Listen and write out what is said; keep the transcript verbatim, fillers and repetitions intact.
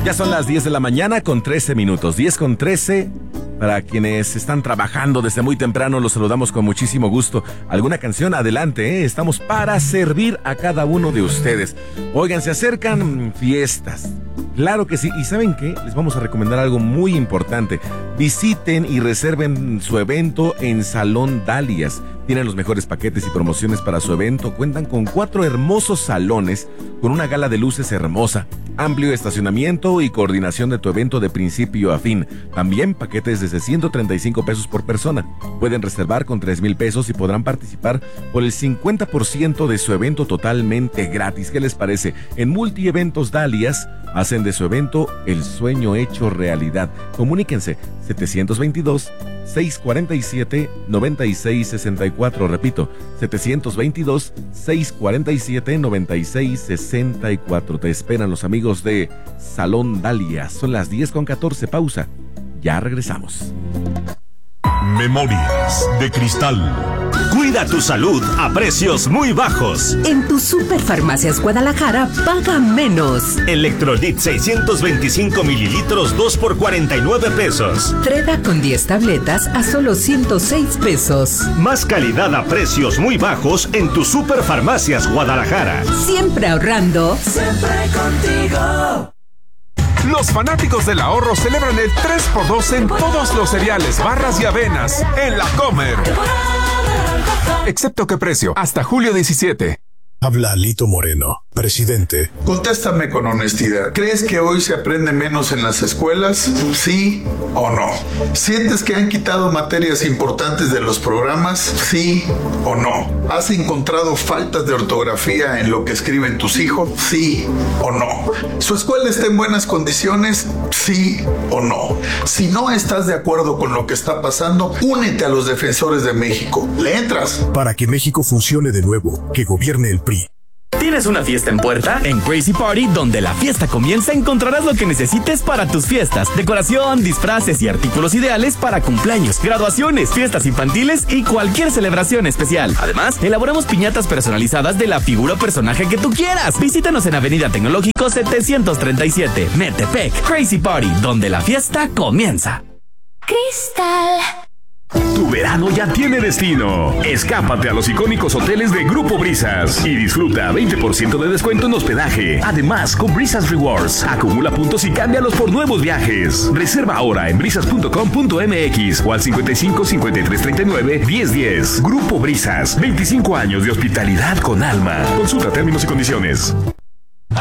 Ya son las diez de la mañana con trece minutos. diez con trece. Para quienes están trabajando desde muy temprano, los saludamos con muchísimo gusto. ¿Alguna canción? Adelante, ¿eh? Estamos para servir a cada uno de ustedes. Oigan, se acercan fiestas. Claro que sí. ¿Y saben qué? Les vamos a recomendar algo muy importante. Visiten y reserven su evento en Salón Dalias. Tienen los mejores paquetes y promociones para su evento. Cuentan con cuatro hermosos salones con una gala de luces hermosa, amplio estacionamiento y coordinación de tu evento de principio a fin. También paquetes desde ciento treinta y cinco pesos por persona. Pueden reservar con tres mil pesos y podrán participar por el cincuenta por ciento de su evento totalmente gratis. ¿Qué les parece? En Multieventos Dalias hacen de su evento el sueño hecho realidad. Comuníquense setecientos veintidós, seiscientos cuarenta y siete, noventa y seis sesenta y cuatro. Repito, setecientos veintidós, seiscientos cuarenta y siete, noventa y seis sesenta y cuatro. Te esperan los amigos de Salón Dalias. Son las diez con catorce. Pausa. Ya regresamos. Memorias de Cristal. Cuida tu salud a precios muy bajos. En tu Superfarmacias Guadalajara paga menos. Electrolit seiscientos veinticinco mililitros, dos por cuarenta y nueve pesos. Treda con diez tabletas a solo ciento seis pesos. Más calidad a precios muy bajos en tu Superfarmacias Guadalajara. Siempre ahorrando. Siempre contigo. Los fanáticos del ahorro celebran el tres por dos en todos los cereales, barras y avenas en La Comer. Excepto qué precio, hasta julio diecisiete. Habla Alito Moreno, presidente. Contéstame con honestidad. ¿Crees que hoy se aprende menos en las escuelas? ¿Sí o no? ¿Sientes que han quitado materias importantes de los programas? ¿Sí o no? ¿Has encontrado faltas de ortografía en lo que escriben tus hijos? ¿Sí o no? ¿Su escuela está en buenas condiciones? ¿Sí o no? Si no estás de acuerdo con lo que está pasando, únete a los defensores de México. ¿Le entras? Para que México funcione de nuevo, que gobierne el P R I. ¿Tienes una fiesta en puerta? En Crazy Party, donde la fiesta comienza, encontrarás lo que necesites para tus fiestas. Decoración, disfraces y artículos ideales para cumpleaños, graduaciones, fiestas infantiles y cualquier celebración especial. Además, elaboramos piñatas personalizadas de la figura o personaje que tú quieras. Visítanos en Avenida Tecnológico setecientos treinta y siete, Metepec. Crazy Party, donde la fiesta comienza. Cristal. Tu verano ya tiene destino. Escápate a los icónicos hoteles de Grupo Brisas y disfruta veinte por ciento de descuento en hospedaje. Además, con Brisas Rewards, acumula puntos y cámbialos por nuevos viajes. Reserva ahora en brisas punto com punto m x o al cincuenta y cinco, cincuenta y tres, treinta y nueve, diez diez. Grupo Brisas, veinticinco años de hospitalidad con alma. Consulta términos y condiciones.